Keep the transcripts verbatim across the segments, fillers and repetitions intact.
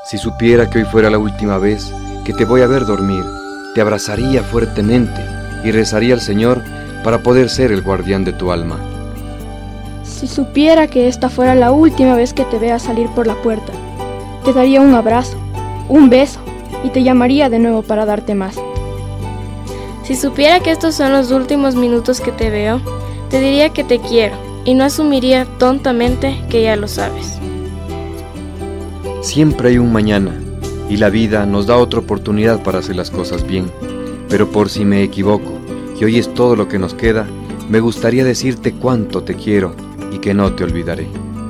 Si supiera que hoy fuera la última vez que te voy a ver dormir, te abrazaría fuertemente y rezaría al Señor para poder ser el guardián de tu alma. Si supiera que esta fuera la última vez que te vea salir por la puerta, te daría un abrazo, un beso y te llamaría de nuevo para darte más. Si supiera que estos son los últimos minutos que te veo, te diría que te quiero y no asumiría tontamente que ya lo sabes. Siempre hay un mañana y la vida nos da otra oportunidad para hacer las cosas bien, pero por si me equivoco y hoy es todo lo que nos queda, me gustaría decirte cuánto te quiero y que no te olvidaré.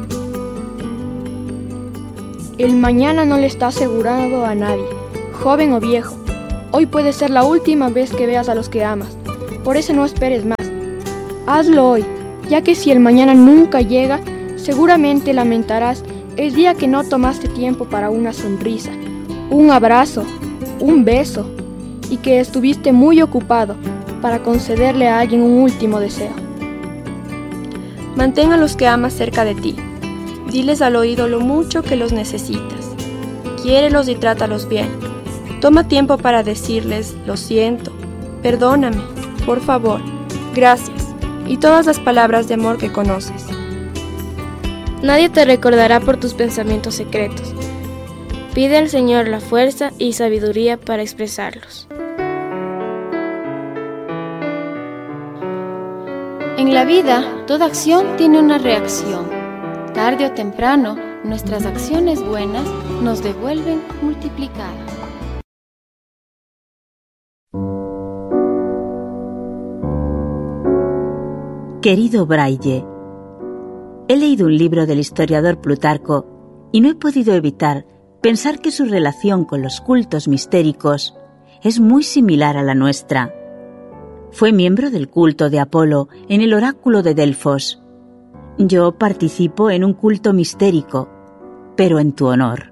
El mañana no le está asegurado a nadie, joven o viejo. Hoy puede ser la última vez que veas a los que amas, por eso no esperes más. Hazlo hoy, ya que si el mañana nunca llega, seguramente lamentarás el día que no tomaste tiempo para una sonrisa, un abrazo, un beso, y que estuviste muy ocupado para concederle a alguien un último deseo. Mantén a los que amas cerca de ti. Diles al oído lo mucho que los necesitas. Quiérelos y trátalos bien. Toma tiempo para decirles, lo siento, perdóname, por favor, gracias, y todas las palabras de amor que conoces. Nadie te recordará por tus pensamientos secretos. Pide al Señor la fuerza y sabiduría para expresarlos. En la vida, toda acción tiene una reacción. Tarde o temprano, nuestras acciones buenas nos devuelven multiplicadas. Querido Braille, he leído un libro del historiador Plutarco y no he podido evitar pensar que su relación con los cultos mistéricos es muy similar a la nuestra. Fue miembro del culto de Apolo en el oráculo de Delfos. Yo participo en un culto mistérico, pero en tu honor.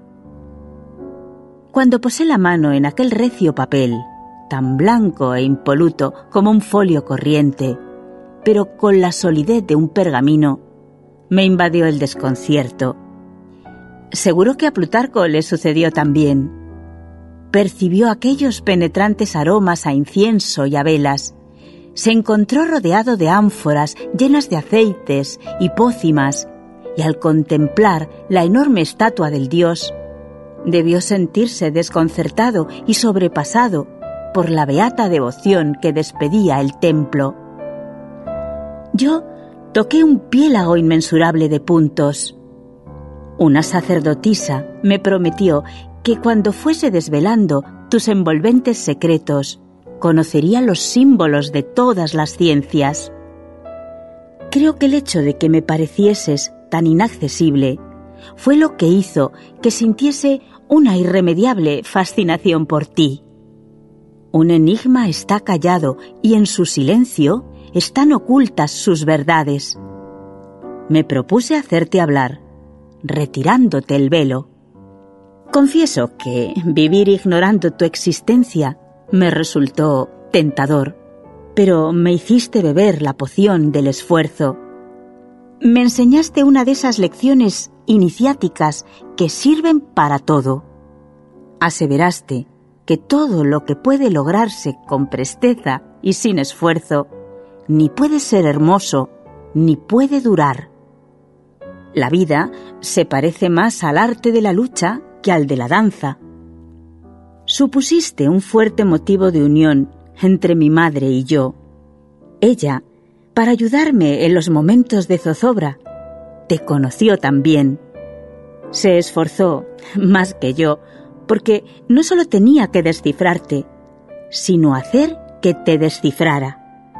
Cuando posé la mano en aquel recio papel, tan blanco e impoluto como un folio corriente, pero con la solidez de un pergamino, me invadió el desconcierto. Seguro que a Plutarco le sucedió también. Percibió aquellos penetrantes aromas a incienso y a velas. Se encontró rodeado de ánforas llenas de aceites y pócimas, y al contemplar la enorme estatua del dios, debió sentirse desconcertado y sobrepasado por la beata devoción que despedía el templo. Yo toqué un piélago inmensurable de puntos. Una sacerdotisa me prometió que cuando fuese desvelando tus envolventes secretos, conocería los símbolos de todas las ciencias. Creo que el hecho de que me parecieses tan inaccesible fue lo que hizo que sintiese una irremediable fascinación por ti. Un enigma está callado y en su silencio están ocultas sus verdades. Me propuse hacerte hablar, retirándote el velo. Confieso que vivir ignorando tu existencia me resultó tentador, pero me hiciste beber la poción del esfuerzo. Me enseñaste una de esas lecciones iniciáticas que sirven para todo. Aseveraste que todo lo que puede lograrse con presteza y sin esfuerzo ni puede ser hermoso, ni puede durar. La vida se parece más al arte de la lucha que al de la danza. Supusiste un fuerte motivo de unión entre mi madre y yo. Ella, para ayudarme en los momentos de zozobra, te conoció también. Se esforzó más que yo, porque no solo tenía que descifrarte, sino hacer que te descifrara.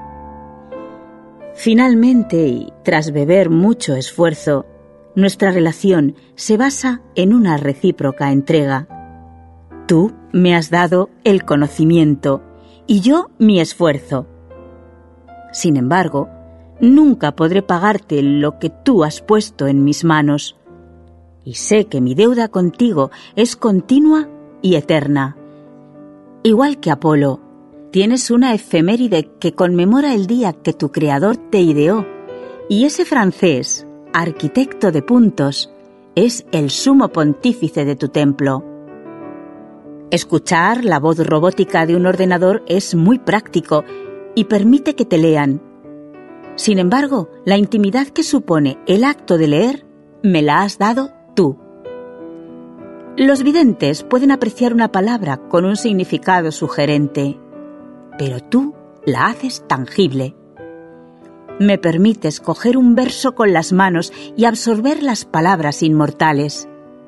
Finalmente, y tras beber mucho esfuerzo, nuestra relación se basa en una recíproca entrega. Tú me has dado el conocimiento y yo mi esfuerzo. Sin embargo, nunca podré pagarte lo que tú has puesto en mis manos. Y sé que mi deuda contigo es continua y eterna. Igual que Apolo, tienes una efeméride que conmemora el día que tu creador te ideó, y ese francés, arquitecto de puntos, es el sumo pontífice de tu templo. Escuchar la voz robótica de un ordenador es muy práctico y permite que te lean. Sin embargo, la intimidad que supone el acto de leer me la has dado tú. Los videntes pueden apreciar una palabra con un significado sugerente, pero tú la haces tangible. Me permites coger un verso con las manos y absorber las palabras inmortales.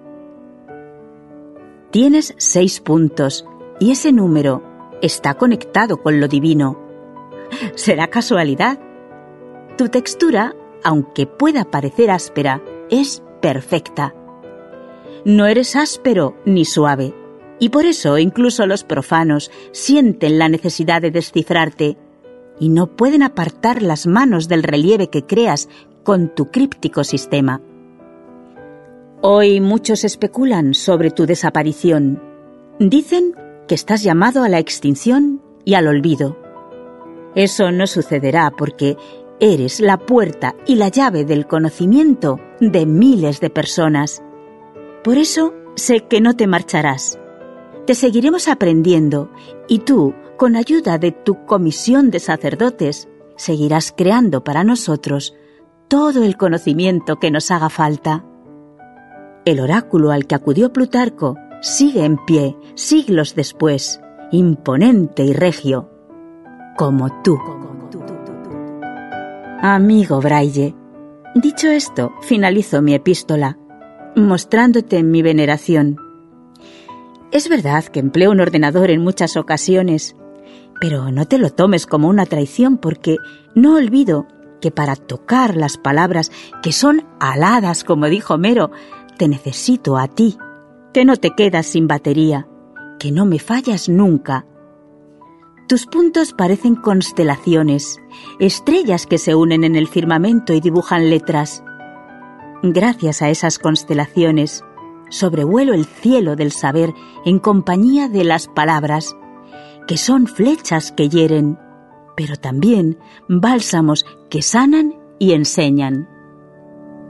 Tienes seis puntos y ese número está conectado con lo divino. ¿Será casualidad? Tu textura, aunque pueda parecer áspera, es perfecta. No eres áspero ni suave, y por eso incluso los profanos sienten la necesidad de descifrarte y no pueden apartar las manos del relieve que creas con tu críptico sistema. Hoy muchos especulan sobre tu desaparición. Dicen que estás llamado a la extinción y al olvido. Eso no sucederá porque eres la puerta y la llave del conocimiento de miles de personas. Por eso sé que no te marcharás. Te seguiremos aprendiendo y tú, con ayuda de tu comisión de sacerdotes, seguirás creando para nosotros todo el conocimiento que nos haga falta. El oráculo al que acudió Plutarco sigue en pie siglos después, imponente y regio, como tú. Amigo Braille, dicho esto, finalizo mi epístola, mostrándote mi veneración. Es verdad que empleo un ordenador en muchas ocasiones, pero no te lo tomes como una traición porque no olvido que para tocar las palabras que son aladas, como dijo Homero, te necesito a ti, que no te quedas sin batería, que no me fallas nunca. Tus puntos parecen constelaciones, estrellas que se unen en el firmamento y dibujan letras. Gracias a esas constelaciones, sobrevuelo el cielo del saber en compañía de las palabras, que son flechas que hieren, pero también bálsamos que sanan y enseñan.